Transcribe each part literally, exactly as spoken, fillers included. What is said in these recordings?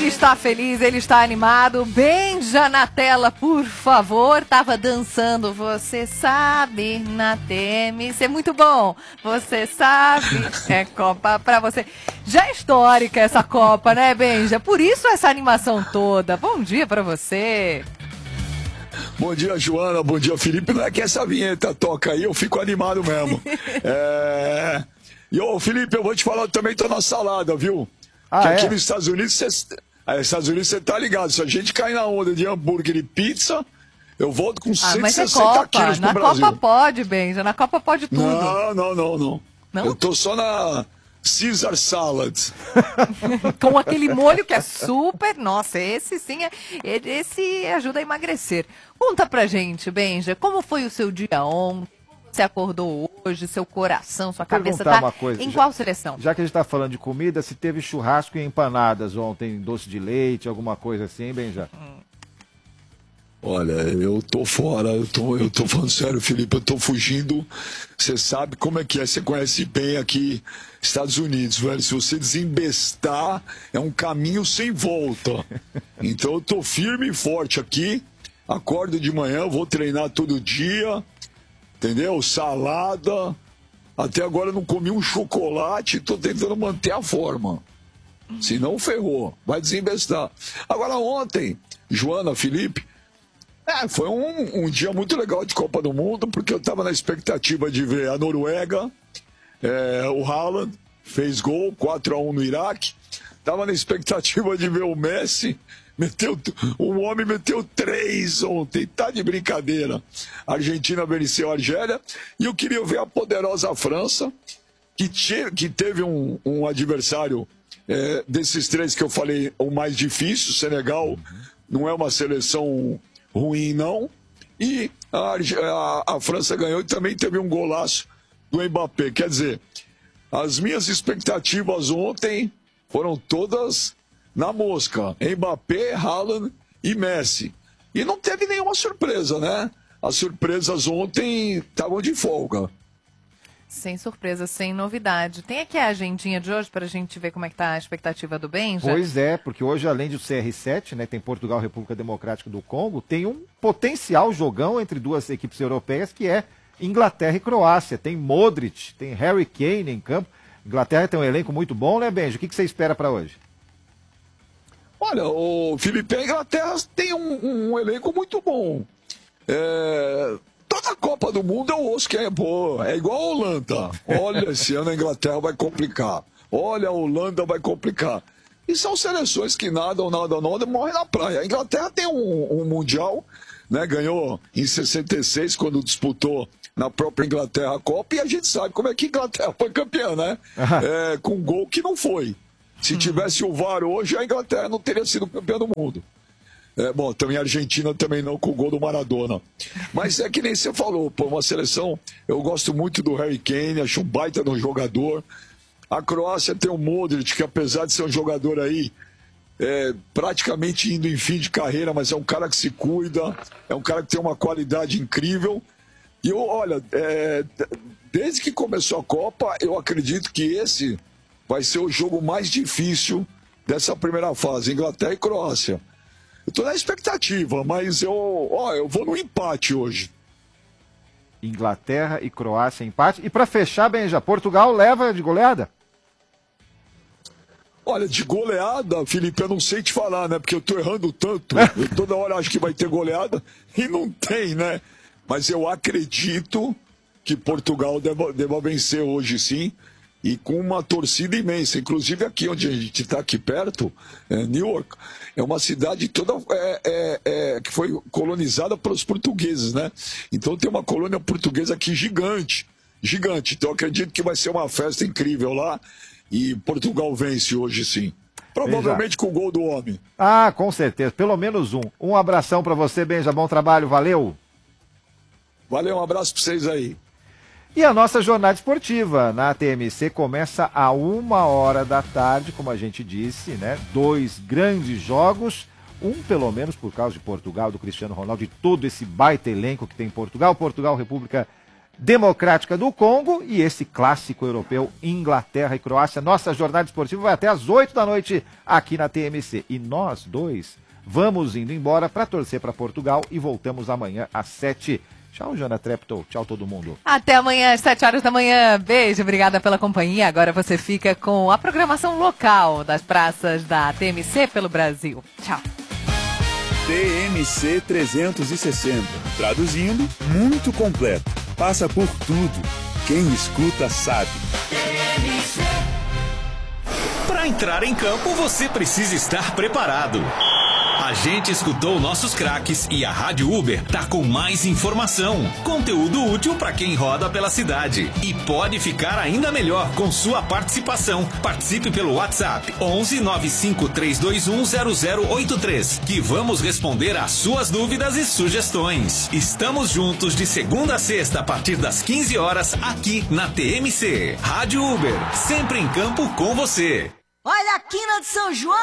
Ele está feliz, ele está animado. Benja na tela, por favor. Tava dançando, você sabe, na T M. Isso é muito bom. Você sabe, é Copa pra você. Já é histórica essa Copa, né, Benja? Por isso essa animação toda. Bom dia pra você. Bom dia, Joana. Bom dia, Felipe. Não é que essa vinheta toca aí, eu fico animado mesmo. é... E, ô, Felipe, eu vou te falar também, tô na salada, viu? Ah, que é? aqui nos Estados Unidos, cê... é, Estados Unidos você tá ligado. Se a gente cair na onda de hambúrguer e pizza, eu volto com Ah, cento e mas é sessenta Copa. quilos pro Na Brasil. Copa pode, Benja. Na Copa pode tudo. Não, não, não, não. Não? Eu tô só na Caesar Salad. Com aquele molho que é super... Nossa, esse sim, é... esse ajuda a emagrecer. Conta pra gente, Benja, como foi o seu dia ontem? Você acordou hoje, seu coração, sua cabeça tá uma coisa. em já, qual seleção? Já que a gente está falando de comida, se teve churrasco e empanadas ontem, doce de leite, alguma coisa assim, Benja? Olha, eu tô fora, eu tô, eu tô falando sério, Felipe, eu tô fugindo. Você sabe como é que é, você conhece bem aqui Estados Unidos, velho. Se você desembestar, é um caminho sem volta. Então eu tô firme e forte aqui, acordo de manhã, vou treinar todo dia, entendeu? Salada. Até agora eu não comi um chocolate, tô tentando manter a forma. Senão ferrou, vai desembestar. Agora ontem, Joana, Felipe, É, foi um, um dia muito legal de Copa do Mundo, porque eu estava na expectativa de ver a Noruega, é, o Haaland fez gol, quatro a um no Iraque, estava na expectativa de ver o Messi, meteu, o homem meteu três ontem, tá de brincadeira. A Argentina venceu a Argélia, e eu queria ver a poderosa França, que, te, que teve um, um adversário é, desses três que eu falei, o mais difícil, o Senegal, não é uma seleção ruim, não. E a, a, a França ganhou e também teve um golaço do Mbappé. Quer dizer, as minhas expectativas ontem foram todas na mosca. Mbappé, Haaland e Messi. E não teve nenhuma surpresa, né? As surpresas ontem estavam de folga. Sem surpresa, sem novidade. Tem aqui a agendinha de hoje para a gente ver como é que tá a expectativa do Benja? Pois é, porque hoje, além do C R sete, né, tem Portugal, República Democrática do Congo, tem um potencial jogão entre duas equipes europeias, que é Inglaterra e Croácia. Tem Modric, tem Harry Kane em campo. Inglaterra tem um elenco muito bom, né, Benja? O que, que você espera para hoje? Olha, o Felipe, a Inglaterra tem um, um elenco muito bom. É... Toda a Copa do Mundo eu ouço que é boa. É igual a Holanda. Olha, esse ano a Inglaterra vai complicar. Olha, a Holanda vai complicar. E são seleções que nadam, nadam, nadam, morrem na praia. A Inglaterra tem um, um Mundial, né? Ganhou em sessenta e seis, quando disputou na própria Inglaterra a Copa. E a gente sabe como é que a Inglaterra foi campeã, né? É, com um gol que não foi. Se tivesse o V A R hoje, a Inglaterra não teria sido campeã do mundo. É, bom, também a Argentina também não, com o gol do Maradona. Mas é que nem você falou, pô, uma seleção, eu gosto muito do Harry Kane, acho um baita no jogador. A Croácia tem o Modric, que apesar de ser um jogador aí, é, praticamente indo em fim de carreira, mas é um cara que se cuida, é um cara que tem uma qualidade incrível. E eu, olha, é, desde que começou a Copa, eu acredito que esse vai ser o jogo mais difícil dessa primeira fase, Inglaterra e Croácia. Eu tô na expectativa, mas eu, ó, eu vou no empate hoje. Inglaterra e Croácia, empate. E para fechar, Benja, Portugal leva de goleada? Olha, de goleada, Felipe, eu não sei te falar, né? Porque eu tô errando tanto. Eu toda hora acho que vai ter goleada e não tem, né? Mas eu acredito que Portugal deva, deva vencer hoje, sim. E com uma torcida imensa. Inclusive aqui onde a gente está aqui perto, é, Newark, é uma cidade toda é, é, é, que foi colonizada pelos portugueses, né? Então tem uma colônia portuguesa aqui gigante, gigante. Então eu acredito que vai ser uma festa incrível lá. E Portugal vence hoje, sim. Provavelmente com o gol do homem. Ah, com certeza. Pelo menos um. Um abração para você, Benja. Bom trabalho. Valeu. Valeu, um abraço para vocês aí. E a nossa jornada esportiva na T M C começa a uma hora da tarde, como a gente disse, né? Dois grandes jogos, um pelo menos por causa de Portugal, do Cristiano Ronaldo, de todo esse baita elenco que tem em Portugal. Portugal, República Democrática do Congo e esse clássico europeu, Inglaterra e Croácia. Nossa jornada esportiva vai até às oito da noite aqui na T M C. E nós dois vamos indo embora para torcer para Portugal e voltamos amanhã às sete. Tchau, Jana Treptow. Tchau, todo mundo. Até amanhã às sete horas da manhã. Beijo, obrigada pela companhia. Agora você fica com a programação local das praças da T M C pelo Brasil. Tchau. T M C trezentos e sessenta. Traduzindo, muito completo. Passa por tudo. Quem escuta sabe. Para entrar em campo, você precisa estar preparado. A gente escutou nossos craques e a Rádio Uber tá com mais informação, conteúdo útil para quem roda pela cidade. E pode ficar ainda melhor com sua participação. Participe pelo WhatsApp onze nove cinco três dois um zero zero oito três, que vamos responder às suas dúvidas e sugestões. Estamos juntos de segunda a sexta a partir das quinze horas aqui na T M C. Rádio Uber, sempre em campo com você. Olha a quina de São João!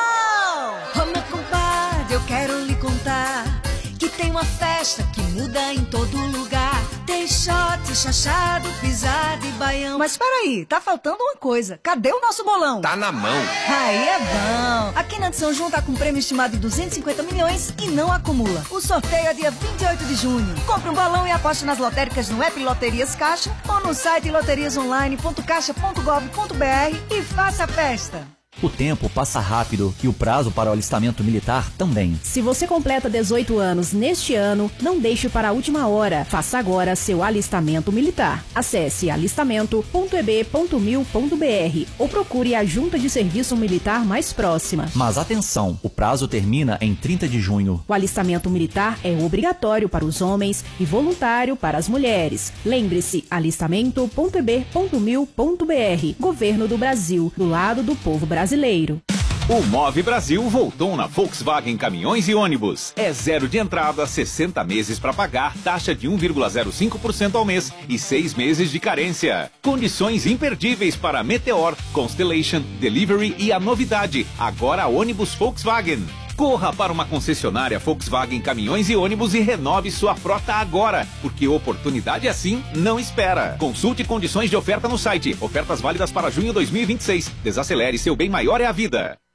Ô meu compadre, eu quero lhe contar que tem uma festa que muda em todo lugar. Tem shot, chachado, pisado e baião. Mas peraí, tá faltando uma coisa. Cadê o nosso bolão? Tá na mão. Aí é bom. A quina de São João tá com um prêmio estimado de duzentos e cinquenta milhões e não acumula. O sorteio é dia vinte e oito de junho. Compre um balão e aposte nas lotéricas no app Loterias Caixa ou no site loterias online ponto caixa ponto gov ponto br e faça a festa. O tempo passa rápido e o prazo para o alistamento militar também. Se você completa dezoito anos neste ano, não deixe para a última hora. Faça agora seu alistamento militar. Acesse alistamento ponto e b ponto mil ponto br ou procure a junta de serviço militar mais próxima. Mas atenção, o prazo termina em trinta de junho. O alistamento militar é obrigatório para os homens e voluntário para as mulheres. Lembre-se, alistamento ponto e b ponto mil ponto br. Governo do Brasil, do lado do povo brasileiro. Brasileiro. O Move Brasil voltou na Volkswagen Caminhões e Ônibus. É zero de entrada, sessenta meses para pagar, taxa de um vírgula zero cinco por cento ao mês e seis meses de carência. Condições imperdíveis para Meteor, Constellation, Delivery e a novidade, agora ônibus Volkswagen. Corra para uma concessionária Volkswagen Caminhões e Ônibus e renove sua frota agora, porque oportunidade assim não espera. Consulte condições de oferta no site. Ofertas válidas para junho dois mil e vinte e seis. Desacelere, seu bem maior é a vida.